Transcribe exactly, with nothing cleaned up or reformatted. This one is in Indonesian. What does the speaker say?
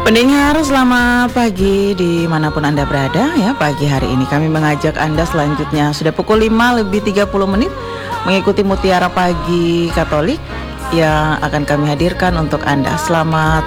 Pendengar, selamat pagi dimanapun Anda berada ya. Pagi hari ini kami mengajak Anda selanjutnya sudah pukul lima lebih tiga puluh menit mengikuti Mutiara Pagi Katolik yang akan kami hadirkan untuk Anda. Selamat